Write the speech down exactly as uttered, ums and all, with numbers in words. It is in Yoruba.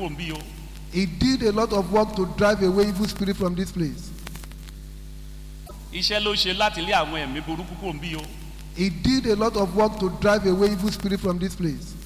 kúrò níbí o. He did a lot of work to drive away evil spirit from this place. Iṣẹ́ ló ṣe láti lé àwọn ẹ̀mí burúkú kúrò níbí o. He did a lot of work to drive away evil spirit from this place.